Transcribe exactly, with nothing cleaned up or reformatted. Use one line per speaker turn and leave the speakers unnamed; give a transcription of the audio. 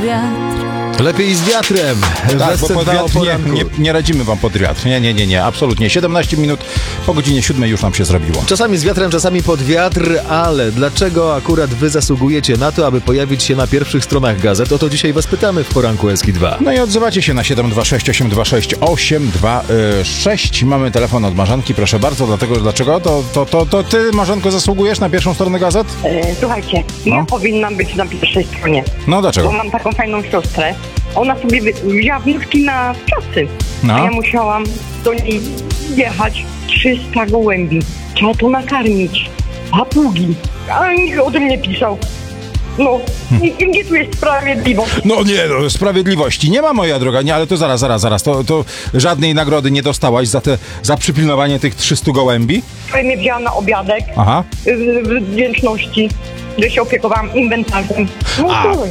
wiatr.
Lepiej z wiatrem.
Tak, bo pod wiatr nie, nie, nie radzimy wam pod wiatr. Nie, nie, nie, nie, absolutnie. siedemnaście minut po godzinie siódmej już nam się zrobiło.
Czasami z wiatrem, czasami pod wiatr, ale dlaczego akurat wy zasługujecie na to, aby pojawić się na pierwszych stronach gazet? O to dzisiaj was pytamy w poranku Eski dwa.
No i odzywacie się na siedem dwa sześć osiem dwa sześć osiem dwa sześć. Mamy telefon od Marzanki, proszę bardzo. Dlatego, dlaczego? To, to, to, to ty, Marzenko, zasługujesz na pierwszą stronę gazet?
E, słuchajcie,
No.
ja powinnam być na pierwszej stronie,
No
bo
dlaczego?
mam taką fajną siostrę. Ona sobie wy- wzięła wnioski na czasy,
No.
a ja musiałam do niej jechać trzysta gołębi. Trzeba to nakarmić. Papugi. A nikt o tym nie pisał. No, i- gdzie tu jest sprawiedliwość?
No nie, no, sprawiedliwości nie ma, moja droga, nie, ale to zaraz, zaraz, zaraz, to, to żadnej nagrody nie dostałaś za te, za przypilnowanie tych trzystu gołębi?
Wczoraj mnie wzięła na obiadek
Aha.
w, w wdzięczności, że się opiekowałam inwentarzem. No
A,
to